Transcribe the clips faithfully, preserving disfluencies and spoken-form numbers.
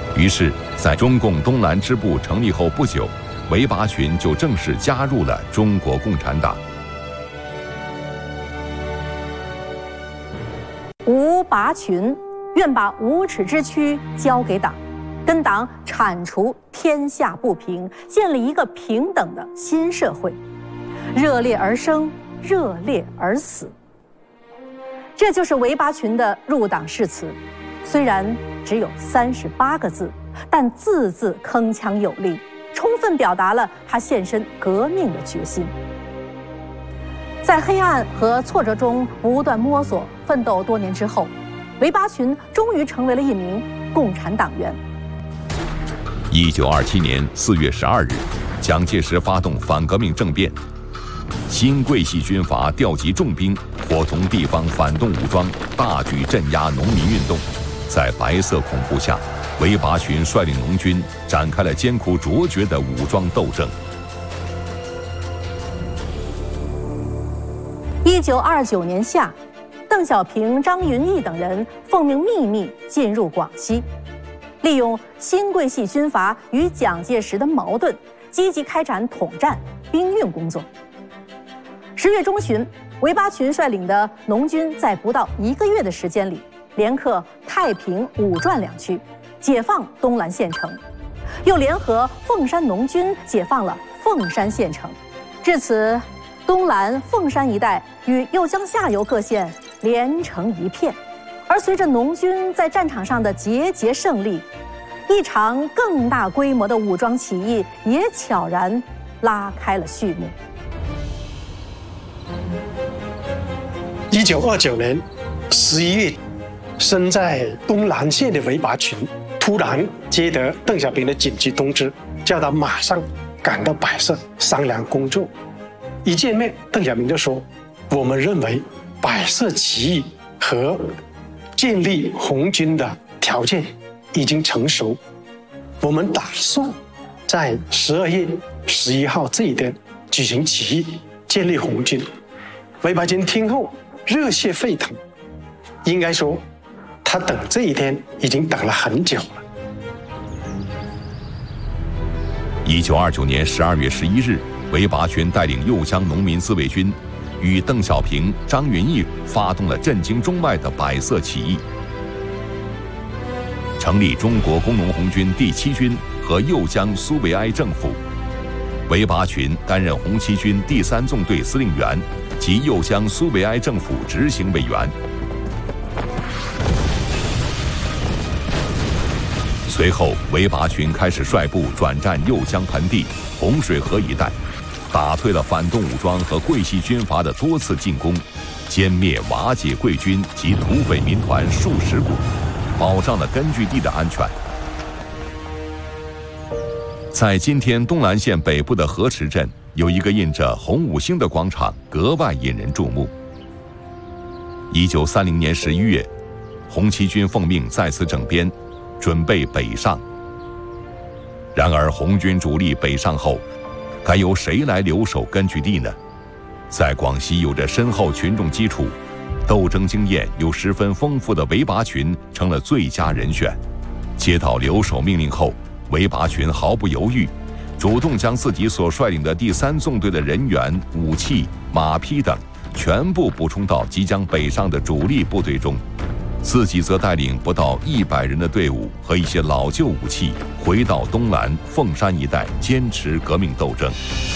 于是，在中共东南支部成立后不久，韦拔群就正式加入了中国共产党。 吴拔群愿把无耻之躯交给党，跟党铲除天下不平，建立一个平等的新社会。热烈而生，热烈而死。这就是韦拔群的入党誓词，虽然只有三十八个字，但字字铿锵有力，充分表达了他献身革命的决心。在黑暗和挫折中不断摸索奋斗多年之后，韦拔群终于成为了一名共产党员。 一九二七年四月十二日，蒋介石发动反革命政变，新桂系军阀调集重兵，伙同地方反动武装，大举镇压农民运动。在白色恐怖下，韦拔群率领农军展开了艰苦卓绝的武装斗争。 一九二九年夏，邓小平、张云逸等人奉命秘密进入广西，利用新桂系军阀与蒋介石的矛盾，积极开展统战、兵运工作。十月中旬，韦拔群率领的农军在不到一个月的时间里，连克太平、武传两区，解放东兰县城，又联合凤山农军解放了凤山县城。至此，东兰、凤山一带与右江下游各县连成一片。而随着农军在战场上的节节胜利，一场更大规模的武装起义也悄然拉开了序幕。 一九二九年十一月，身在东兰县的韦拔群突然接得邓小平的紧急通知，叫他马上赶到百色商量工作。一见面，邓小平就说：“我们认为百色起义和建立红军的条件已经成熟，我们打算在十二月十一号这一天举行起义，建立红军。”韦拔群听后热血沸腾，应该说，他等这一天已经等了很久了。 一九二九年十二月十一日，韦拔群带领右江农民自卫军，与邓小平、张云逸发动了震惊中外的百色起义，成立中国工农红军第七军和右江苏维埃政府。韦拔群担任红七军第三纵队司令员及右江苏维埃政府执行委员。随后，韦拔群开始率部转战右江盆地、洪水河一带，打退了反动武装和桂系军阀的多次进攻，歼灭瓦解桂军及土匪民团数十股，保障了根据地的安全。在今天东兰县北部的河池镇，有一个印着红五星的广场，格外引人注目。一九三零年十一月，红七军奉命在此整编，准备北上。然而红军主力北上后，该由谁来留守根据地呢？在广西有着深厚群众基础、斗争经验又十分丰富的韦拔群成了最佳人选。接到留守命令后，韦拔群毫不犹豫，主动将自己所率领的第三纵队的人员、武器、马匹等全部补充到即将北上的主力部队中，自己则带领不到一百人的队伍和一些老旧武器，回到东兰、凤山一带，坚持革命斗争。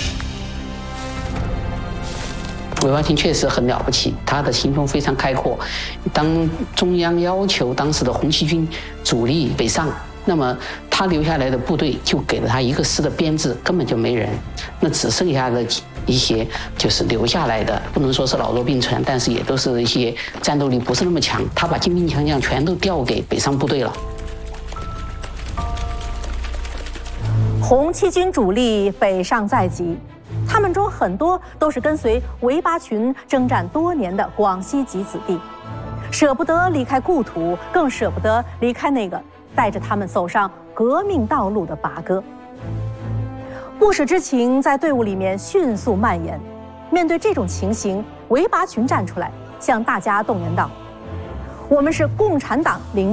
韦拔群确实很了不起，他的心胸非常开阔。当中央要求当时的红七军主力北上，那么他留下来的部队就给了他一个师的编制，根本就没人，那只剩下的一些就是留下来的，不能说是老弱病残，但是也都是一些战斗力不是那么强。他把精兵强将全都调给北上部队了。 红七军主力北上在即，他们中很多都是跟随韦拔群征战多年的广西籍子弟，舍不得离开故土，更舍不得离开那个带着他们走上革命道路的拔哥。不舍之情在队伍里面迅速蔓延。面对这种情形，韦拔群站出来，向大家动员道：“我们是共产党领